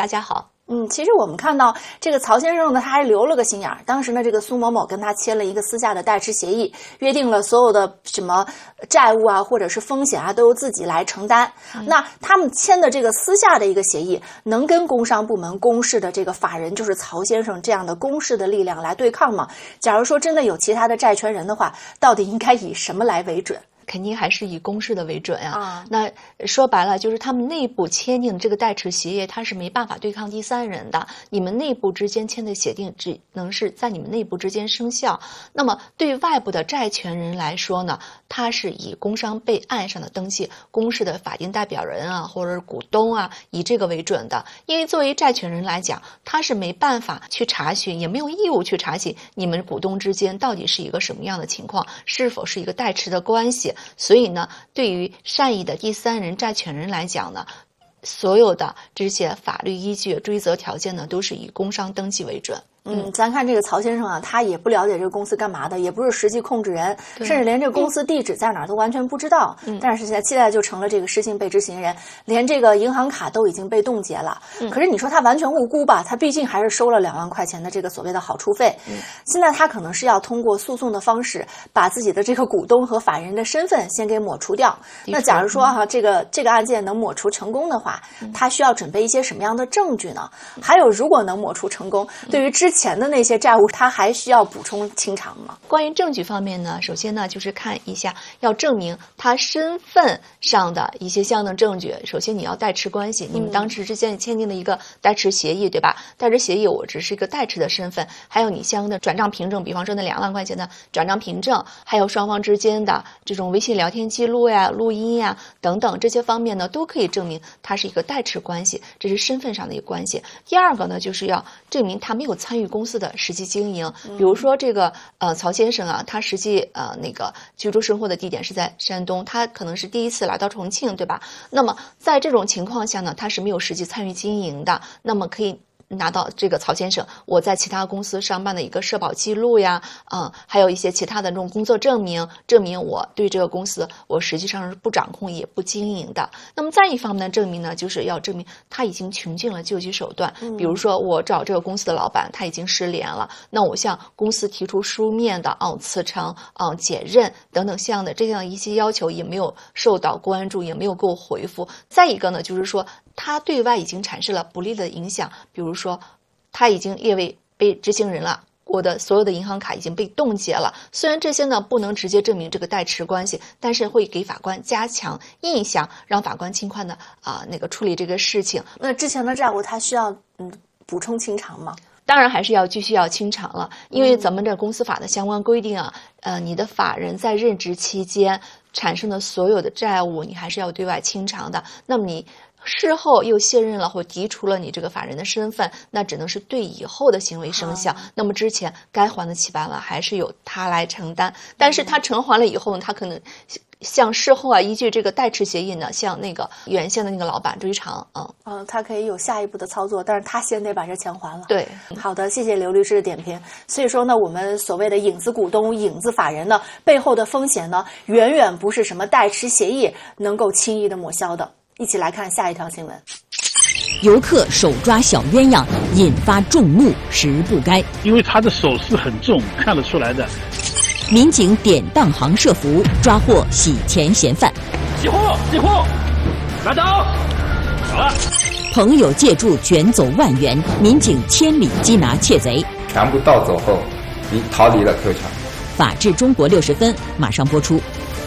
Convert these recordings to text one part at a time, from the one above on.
大家好。 其实我们看到这个曹先生呢，他还留了个心眼儿。当时呢，这个苏某某跟他签了一个私下的代持协议，约定了所有的什么债务啊，或者是风险啊，都由自己来承担。那他们签的这个私下的一个协议，能跟工商部门公示的这个法人，就是曹先生这样的公示的力量来对抗吗？假如说真的有其他的债权人的话，到底应该以什么来为准？ 肯定还是以公示的为准啊。那说白了就是他们内部签订的这个代持协议，它是没办法对抗第三人的。你们内部之间签的协定只能是在你们内部之间生效。那么对外部的债权人来说呢，他是以工商备案上的登记公示的法定代表人啊，或者是股东啊，以这个为准的。因为作为债权人来讲，他是没办法去查询，也没有义务去查询你们股东之间到底是一个什么样的情况，是否是一个代持的关系。所以呢，对于善意的第三人债权人来讲呢，所有的这些法律依据、追责条件呢，都是以工商登记为准。 咱看这个曹先生啊，他也不了解这个公司干嘛的，也不是实际控制人，甚至连这个公司地址在哪儿都完全不知道。但是现在就成了这个失信被执行人，连这个银行卡都已经被冻结了。可是你说他完全无辜吧？他毕竟还是收了2万块钱的这个所谓的好处费。现在他可能是要通过诉讼的方式，把自己的这个股东和法人的身份先给抹除掉。那假如说这个案件能抹除成功的话，他需要准备一些什么样的证据呢？还有，如果能抹除成功，对于之前的那些债务，他还需要补充清偿吗？ 关于证据方面呢，首先呢就是看一下，要证明他身份上的一些相应的证据。首先你要代持关系，你们当时之间签订的一个代持协议，对吧？代持协议我只是一个代持的身份，还有你相应的转账凭证，比方说那2万块钱的转账凭证，还有双方之间的这种微信聊天记录呀、录音呀等等，这些方面呢都可以证明它是一个代持关系，这是身份上的一个关系。第二个呢，就是要证明他没有参与公司的实际经营。比如说这个曹先生啊，他实际那个居住生活的地点是在山东，他可能是第一次来到重庆，对吧？那么在这种情况下呢，他是没有实际参与经营的，那么可以拿到这个曹先生我在其他公司上班的一个社保记录呀，还有一些其他的这种工作证明，证明我对这个公司我实际上是不掌控也不经营的。那么再一方面的证明呢，就是要证明他已经穷尽了救济手段。比如说我找这个公司的老板，他已经失联了，那我向公司提出书面的辞呈解任等等这样一些要求，也没有受到关注，也没有给我回复。再一个呢，就是说他对外已经产生了不利的影响，比如说他已经列为被执行人了，我的所有的银行卡已经被冻结了。虽然这些呢不能直接证明这个代持关系，但是会给法官加强印象，让法官尽快的处理这个事情。 那之前的债务他需要补充清偿吗？ 当然还是继续要清偿了，因为咱们这公司法的相关规定啊，你的法人在任职期间产生的所有的债务，你还是要对外清偿的。那么你事后又卸任了或剔除了你这个法人的身份，那只能是对以后的行为生效。那么之前该还的700万还是由他来承担，但是他偿还了以后呢，他可能向事后依据这个代持协议呢，向那个原先的那个老板追偿。 他可以有下一步的操作，但是他先得把这钱还了。 对， 好的，谢谢刘律师的点评。所以说呢，我们所谓的影子股东、影子法人呢，背后的风险呢，远远不是什么代持协议能够轻易的抹消的。一起来看下一条新闻。 游客手抓小鸳鸯，引发众怒，实不该。 因为他的手势很重，看得出来的。 民警典当行设伏，抓获洗钱嫌犯。 起货，起货，拿走，走了。 朋友借助卷走1万元，民警千里缉拿窃贼。 全部盗走后，逃离了客场。 法治中国60分马上播出。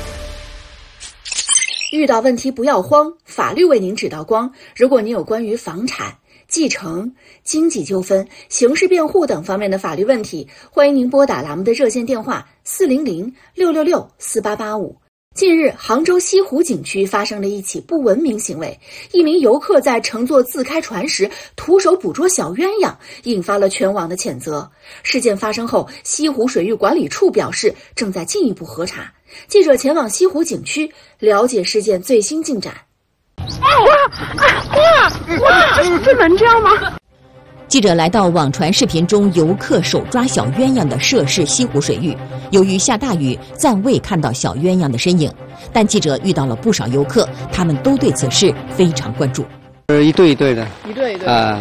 遇到问题不要慌，法律为您指道光。如果您有关于房产、继承、经济纠纷、刑事辩护等方面的法律问题，欢迎您拨打栏目的热线电话400-666-4885。近日，杭州西湖景区发生了一起不文明行为，一名游客在乘坐自开船时徒手捕捉小鸳鸯，引发了全网的谴责。事件发生后，西湖水域管理处表示正在进一步核查。记者前往西湖景区了解事件最新进展。 哇，这能这样吗？ 记者来到网传视频中游客手抓小鸳鸯的涉事西湖水域，由于下大雨，暂未看到小鸳鸯的身影。但记者遇到了不少游客，他们都对此事非常关注。 一对一对的， 一对一对